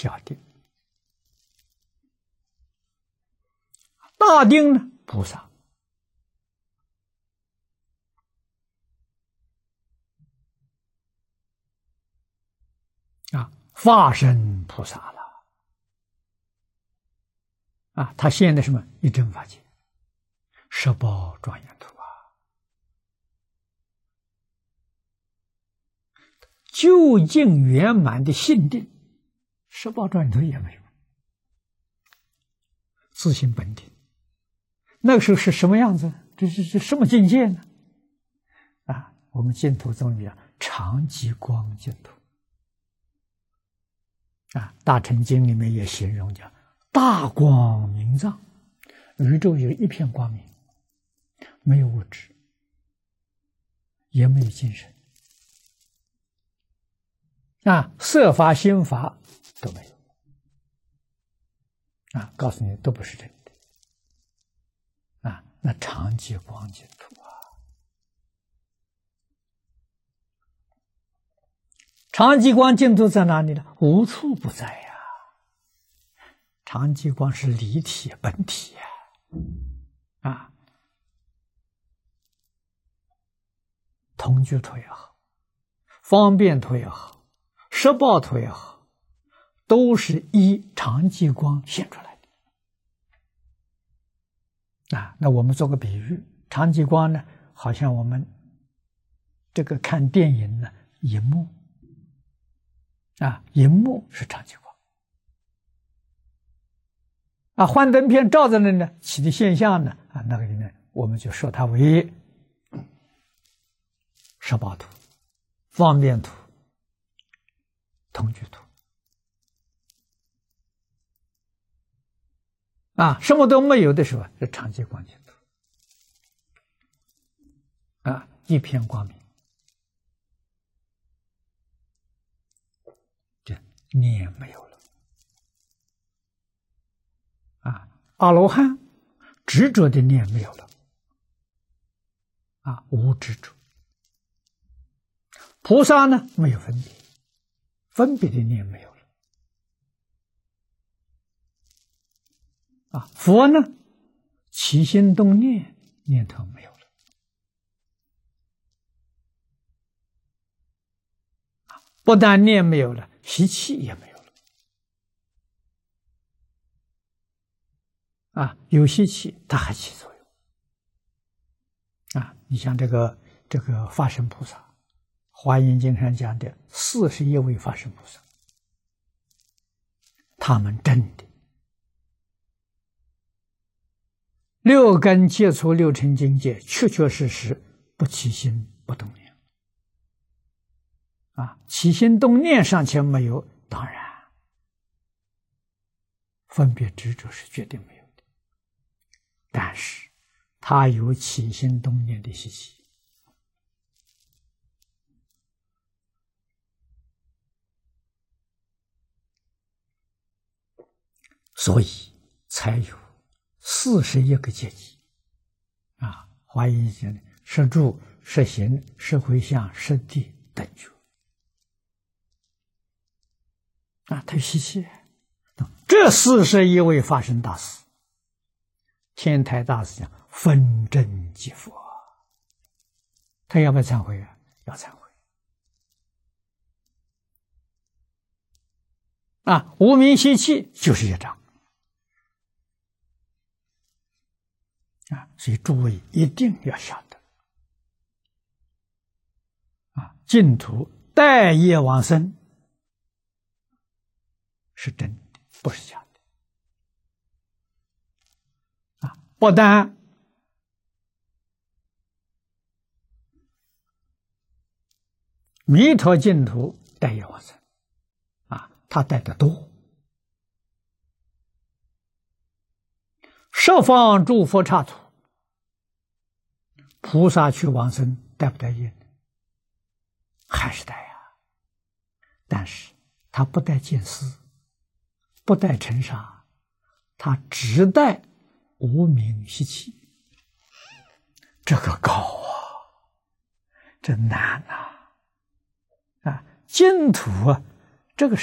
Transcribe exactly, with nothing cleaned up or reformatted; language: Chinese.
小定。大定呢，菩萨。啊，化身菩萨了。啊，他现的什么？一真法界，十宝庄严土啊，究竟圆满的性定，十宝庄严土也没有，自性本定。那个时候是什么样子？这是是什么境界呢？啊，我们净土宗讲常寂光净土。啊，《大乘经》里面也形容讲大光明藏，宇宙有一片光明，没有物质，也没有精神，啊，色法、心法都没有，啊，告诉你都不是真的，啊，那常寂光净土啊，常寂光净土在哪里呢？无处不在呀、啊。常寂光是离体本体呀、啊，啊，同居土也好，方便土也好，十报土也好，都是依常寂光现出来的。啊，那我们做个比喻，常寂光呢，好像我们这个看电影呢，荧幕。啊，荧幕是常寂光，啊，幻灯片照在那呢，起的现象呢，啊，那个呢，我们就说它为十报图、方便图、同居图，啊，什么都没有的时候，是常寂光净土，啊，一片光明。念没有了，啊，阿罗汉执着的念没有了，啊，无执着。菩萨呢，没有分别，分别的念没有了，啊，佛呢，起心动念念头没有了，不但念没有了。习气也没有了，啊，有习气它还起作用，啊，你像这个这个法身菩萨，《华严经》上讲的四十一位法身菩萨，他们真的六根接触六尘境界，确确实实不起心不动念。啊，起心动念尚且没有，当然分别执着是绝对没有的。但是他有起心动念的习气，所以才有四十一个阶级。啊，华严经的摄住、摄行、摄回向、摄地等觉。啊，他有习气。这四十一位法身大师，天台大师讲分真即佛，他要不要忏悔啊？要忏悔。啊，无明习气就是业障。啊，所以诸位一定要晓得。啊，净土带业往生。是真的，不是假的。啊，不但弥陀净土带业往生，啊，他带的多。十方诸佛刹土，菩萨去往生带不带业呢？还是带呀，但是他不带见思。不带尘沙，他只带无明习气，这个高啊，这难啊！啊，净土啊，这个